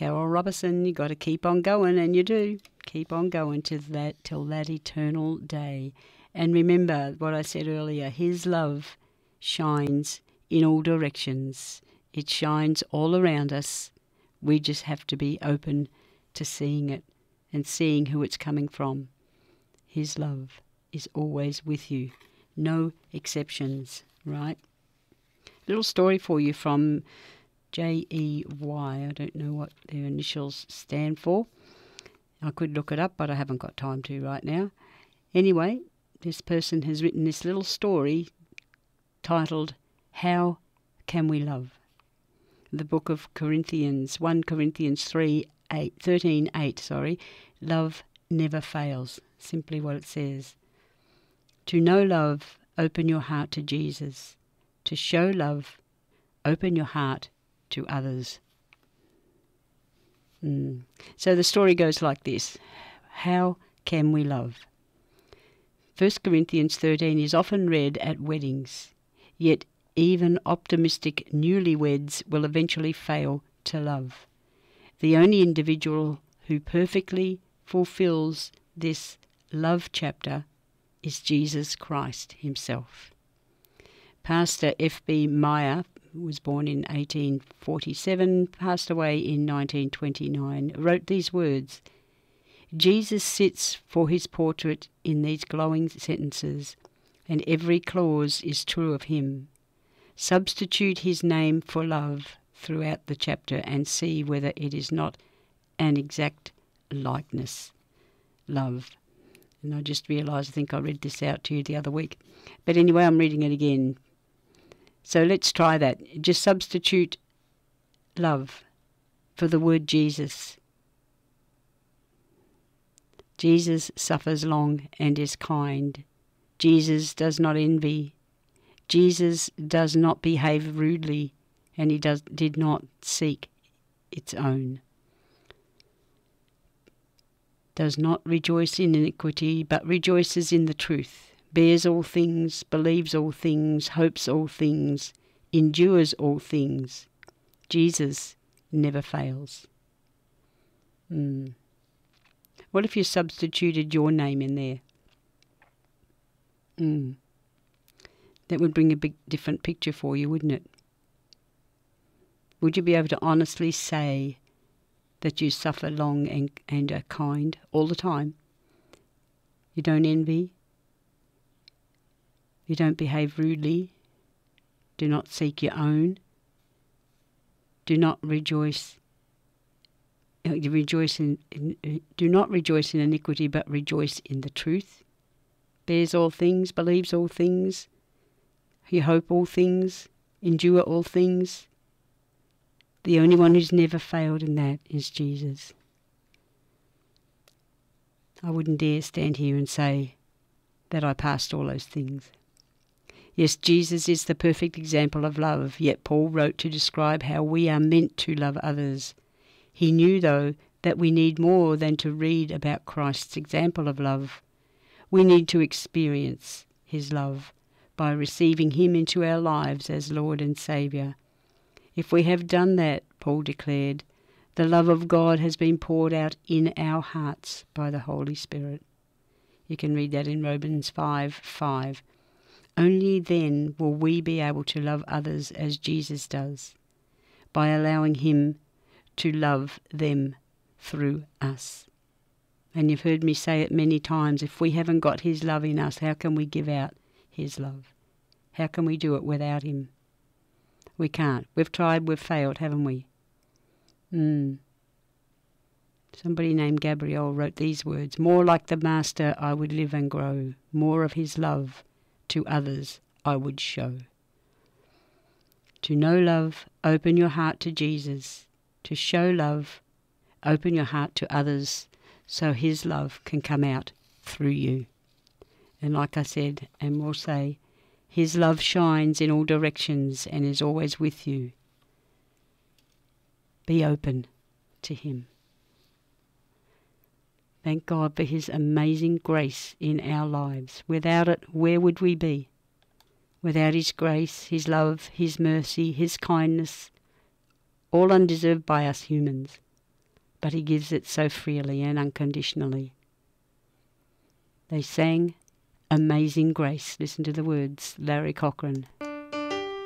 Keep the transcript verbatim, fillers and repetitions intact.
Carol Robertson, you got to keep on going, and you do. Keep on going to that, till that eternal day. And remember what I said earlier, his love shines in all directions. It shines all around us. We just have to be open to seeing it and seeing who it's coming from. His love is always with you. No exceptions, right? Little story for you from J E Y. I don't know what their initials stand for. I could look it up, but I haven't got time to right now. Anyway, this person has written this little story titled, How Can We Love? The book of Corinthians, First Corinthians three, eight, thirteen, eight, sorry, love never fails, simply what it says. To know love, open your heart to Jesus. To show love, open your heart to others. Mm. So the story goes like this. How can we love? First Corinthians thirteen is often read at weddings, yet even optimistic newlyweds will eventually fail to love. The only individual who perfectly fulfills this love chapter is Jesus Christ himself. Pastor F B Meyer was born in eighteen forty-seven, passed away in nineteen twenty-nine, wrote these words, Jesus sits for his portrait in these glowing sentences, and every clause is true of him. Substitute his name for love throughout the chapter and see whether it is not an exact likeness. Love. And I just realised, I think I read this out to you the other week. But anyway, I'm reading it again. So let's try that. Just substitute love for the word Jesus. Jesus suffers long and is kind. Jesus does not envy. Jesus does not behave rudely, and he does, did not seek its own. Does not rejoice in iniquity, but rejoices in the truth. Bears all things, believes all things, hopes all things, endures all things. Jesus never fails. Mm. What if you substituted your name in there? Mm. That would bring a big different picture for you, wouldn't it? Would you be able to honestly say that you suffer long and, and are kind all the time? You don't envy. You don't behave rudely. Do not seek your own. Do not rejoice. uh, You rejoice in, in. uh, Do not rejoice in iniquity, but rejoice in the truth. Bears all things, believes all things. You hope all things, endure all things. The only one who's never failed in that is Jesus. I wouldn't dare stand here and say that I passed all those things. Yes, Jesus is the perfect example of love, yet Paul wrote to describe how we are meant to love others. He knew, though, that we need more than to read about Christ's example of love. We need to experience his love by receiving him into our lives as Lord and Saviour. If we have done that, Paul declared, the love of God has been poured out in our hearts by the Holy Spirit. You can read that in Romans five five. Only then will we be able to love others as Jesus does, by allowing him to love them through us. And you've heard me say it many times, if we haven't got his love in us, how can we give out his love? How can we do it without him? We can't. We've tried, we've failed, haven't we? Mm. Somebody named Gabrielle wrote these words, more like the Master I would live and grow, more of his love to others I would show. To know love, open your heart to Jesus. To show love, open your heart to others so his love can come out through you. And like I said, and will say, his love shines in all directions and is always with you. Be open to him. Thank God for his amazing grace in our lives. Without it, where would we be? Without his grace, his love, his mercy, his kindness, all undeserved by us humans. but he gives it so freely and unconditionally. They sang Amazing Grace. Listen to the words, Larry Cochrane.